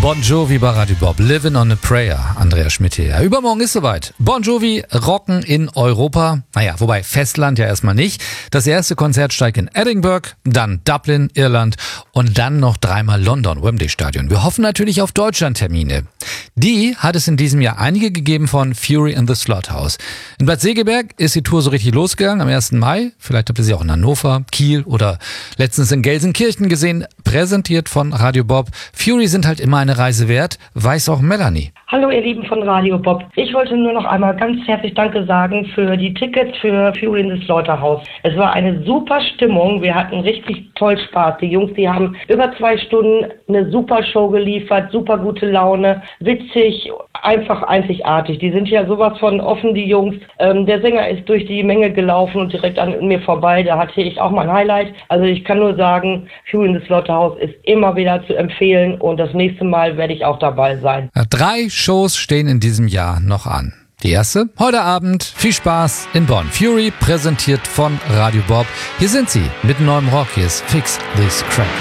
Bon Jovi bei Radio Bob, Living on a Prayer, Andreas Schmidt hier. Übermorgen ist soweit. Bon Jovi rocken in Europa. Naja, wobei Festland ja erstmal nicht. Das erste Konzert steigt in Edinburgh, dann Dublin, Irland und dann noch dreimal London, Wembley Stadion. Wir hoffen natürlich auf Deutschland-Termine. Die hat es in diesem Jahr einige gegeben von Fury in the Slaughterhouse. In Bad Segeberg ist die Tour so richtig losgegangen am 1. Mai. Vielleicht habt ihr sie auch in Hannover, Kiel oder letztens in Gelsenkirchen gesehen. Präsentiert von Radio Bob. Fury sind halt immer eine Reise wert, weiß auch Melanie. Hallo ihr Lieben von Radio Bob. Ich wollte nur noch einmal ganz herzlich Danke sagen für die Tickets für Fury in the Slaughterhouse. Es war eine super Stimmung. Wir hatten richtig toll Spaß. Die Jungs, die haben über 2 Stunden eine super Show geliefert, super gute Laune, witzig, einfach einzigartig. Die sind ja sowas von offen, die Jungs. Der Sänger ist durch die Menge gelaufen und direkt an mir vorbei. Da hatte ich auch mein Highlight. Also ich kann nur sagen, Fury in the Slaughterhouse ist immer wieder zu empfehlen und das nächste Mal werde ich auch dabei sein. 3 Shows stehen in diesem Jahr noch an. Die erste, heute Abend, viel Spaß in Bonn. Fury, präsentiert von Radio Bob. Hier sind sie, mit neuem Rock. Hier ist Fix This Crack.